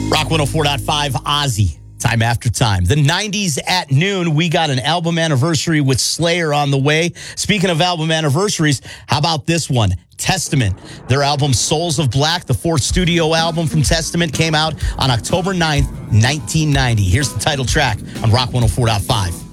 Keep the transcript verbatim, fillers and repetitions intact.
Rock one oh four point five, Ozzy, time after time. The nineties at noon, we got an album anniversary with Slayer on the way. Speaking of album anniversaries, how about this one? Testament. Their album Souls of Black, the fourth studio album from Testament, came out on October ninth, nineteen ninety. Here's the title track on Rock one oh four point five.